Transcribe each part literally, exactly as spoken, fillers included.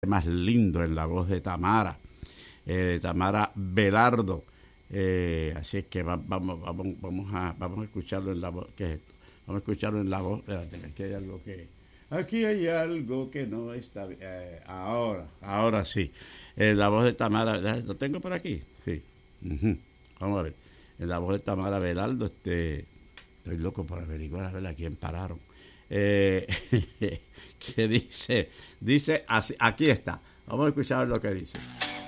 más lindo en la voz de Tamara, eh, de Tamara Belardo. Eh, así es que va, vamos, vamos, vamos a, vamos a escucharlo en la voz. ¿Qué es esto? Vamos a escucharlo en la voz. Espérate, aquí hay algo que, aquí hay algo que no está bien. Eh, ahora, ahora sí. En la voz de Tamara, ¿lo tengo por aquí? Sí. Uh-huh. Vamos a ver. En la voz de Tamara Belardo, este, estoy loco por averiguar a ver a quién pararon. Eh, que dice, dice así, aquí está. Vamos a escuchar lo que dice.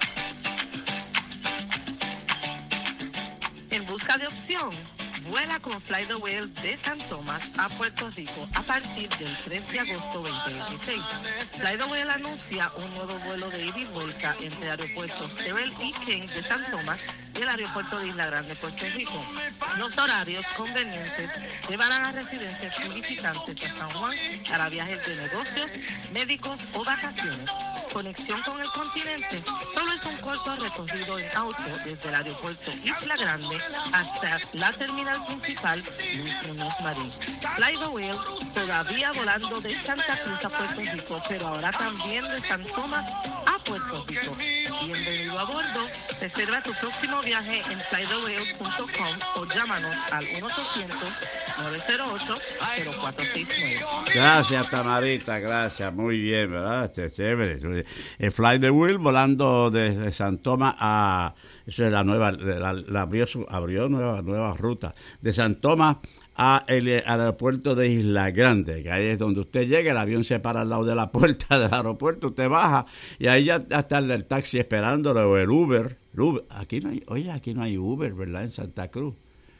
En busca de opción, vuela con Fly the Whale de San Tomás a Puerto Rico a partir del tres de agosto veinte veintiséis. Fly the Whale anuncia un nuevo vuelo de ida y vuelta entre aeropuertos Terrell y King de San Tomás y el aeropuerto de Isla Grande, Puerto Rico. Los horarios convenientes llevarán a residentes y visitantes de San Juan para viajes de negocios, médicos o vacaciones. Conexión con el continente solo es un corto recorrido en auto desde el aeropuerto Isla Grande hasta la terminal principal Luis Muñoz Marín. Fly the Whale todavía volando de Santa Cruz a Puerto Rico, pero ahora también de San Tomás a Puerto Rico. Bienvenido a bordo. Reserva tu próximo viaje en fly the whale punto com o llámanos al uno ochocientos nueve cero ocho cero cuatro seis nueve. Gracias, Tamarita, gracias. Muy bien, ¿verdad? Este, chévere. El Fly the Whale volando desde San Tomás a... Eso es la nueva... La, la abrió, su, abrió nueva, nueva ruta. De San Tomás a el, al aeropuerto de Isla Grande, que ahí es donde usted llega, el avión se para al lado de la puerta del aeropuerto, usted baja y ahí ya está el taxi esperándolo, o el Uber. El Uber. Aquí no hay, oye, aquí no hay Uber, ¿verdad? En Santa Cruz.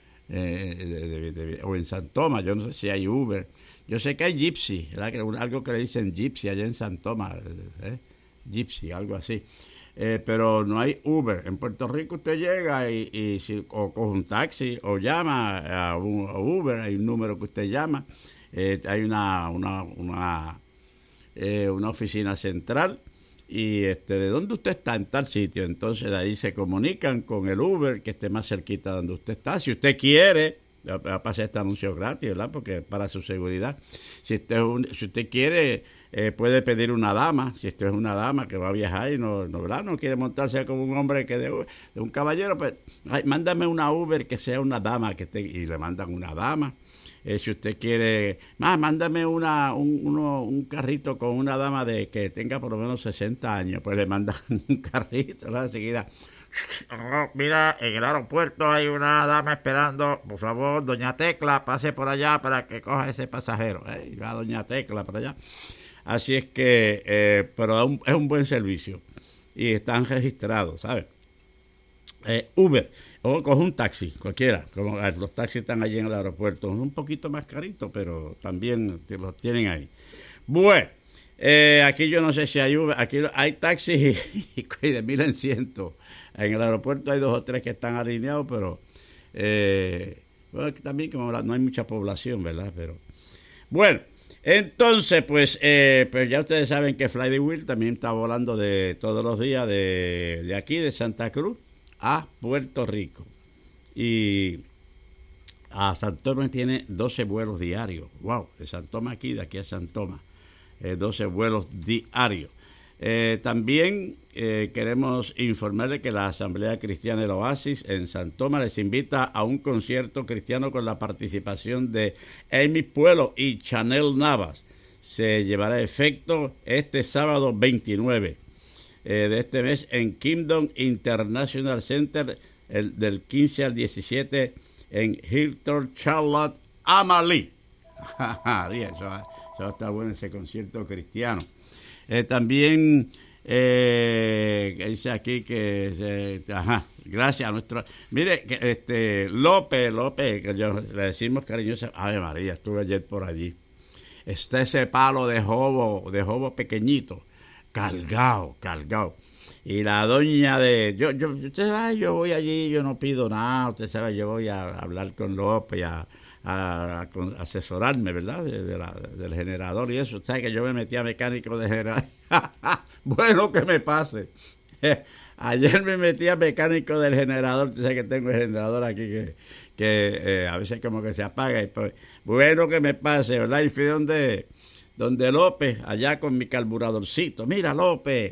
Eh, de, de, de, de, o en San Tomás, yo no sé si hay Uber. Yo sé que hay Gypsy, ¿verdad? Algo que le dicen Gypsy allá en San Tomás, ¿eh? Gypsy, algo así. Eh, pero no hay Uber. En Puerto Rico usted llega y, y si, o coge un taxi o llama a, un, a Uber, hay un número que usted llama, eh, hay una una una, eh, una oficina central y este de dónde usted está en tal sitio, entonces de ahí se comunican con el Uber que esté más cerquita de donde usted está. Si usted quiere, va a pasar este anuncio gratis, ¿verdad? Porque para su seguridad. Si usted, si usted quiere, eh, puede pedir una dama. Si usted es una dama que va a viajar y no, no, ¿verdad? No quiere montarse como un hombre que de, de un caballero, pues ay, mándame una Uber que sea una dama que esté, y le mandan una dama. Eh, si usted quiere, más, mándame una un, uno, un carrito con una dama de que tenga por lo menos sesenta años, pues le mandan un carrito, ¿verdad? Enseguida. Oh, mira, en el aeropuerto hay una dama esperando, por favor, doña Tecla, pase por allá para que coja ese pasajero. Eh, va doña Tecla para allá. Así es que, eh, pero es un, es un buen servicio y están registrados, ¿sabes? Eh, Uber, o coge un taxi, cualquiera, como los taxis están allí en el aeropuerto, un poquito más carito, pero también los tienen ahí. Bueno, eh, aquí yo no sé si hay Uber, aquí hay taxis y, y, y de mil en ciento. En el aeropuerto hay dos o tres que están alineados, pero eh, bueno, también como no hay mucha población, ¿verdad? Pero bueno, entonces pues, eh, pues ya ustedes saben que Fly the Whale también está volando de todos los días de, de aquí, de Santa Cruz a Puerto Rico. Y a San Tomás tiene doce vuelos diarios. Wow, de San Tomás aquí, de aquí a San Tomás, eh, doce vuelos diarios. Eh, también eh, queremos informarles que la Asamblea Cristiana del Oasis en San Tomás les invita a un concierto cristiano con la participación de Amy Puelo y Chanel Navas. Se llevará a efecto este sábado veintinueve eh, de este mes en Kingdom International Center, el, del quince al diecisiete en Hilton, Charlotte, Amalie. eso, eso está bueno, ese concierto cristiano. Eh, también eh, dice aquí que eh, ajá, gracias a nuestro mire que este López López que yo, le decimos cariñosa, Ave María, estuve ayer por allí, está ese palo de jobo de jobo pequeñito cargado cargado y la doña de yo yo usted sabe, yo voy allí, yo no pido nada, usted sabe, yo voy a hablar con López a A, a asesorarme, ¿verdad? De, de la, del generador y eso. ¿Sabes que yo me metí a mecánico de generador? Bueno, que me pase. Ayer me metí a mecánico del generador. Tú sabes que tengo el generador aquí que, que eh, a veces como que se apaga. Y pues, bueno, que me pase, ¿verdad? Y fui donde, donde López, allá con mi carburadorcito. Mira, López,